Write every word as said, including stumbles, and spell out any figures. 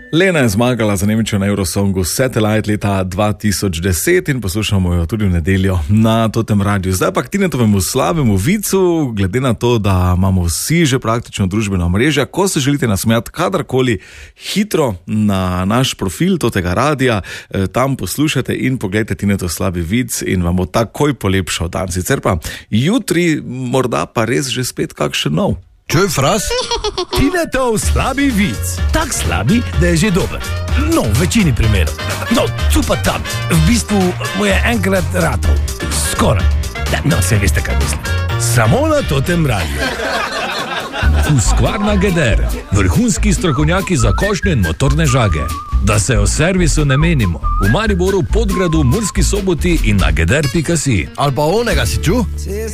Lena je zmagala za Nemčijo na Eurosongu Satellite leta dva tisoč deset in poslušamo jo tudi v nedeljo na Totem Radiu. Zdaj pa k Tinetovemu slavemu vicu, glede na to, da imamo vsi že praktično družbena mreža, ko se želite nasmejati kadarkoli, hitro na naš profil Totega Radia, tam poslušajte in pogledajte Tinetov slavi vic in vam bo takoj polepšal dan. Sicer pa jutri morda pa res že spet kakšen nov. Čuj, fras? Tinetov slabi vic. Tak slabi, da je že dober. No, v večini primerov. No, tu pa tam. V bistvu mu je enkrat ratov. Skoraj. No, se veste, kaj mislim. Samo na Totem Radiu. Husqvarna Geder. Vrhunski strokovnjaki za košnje in motorne žage. Da se o servisu ne menimo. V Mariboru, Podgradu, Murski Soboti in na geder pika si. Ali pa onega si čuj?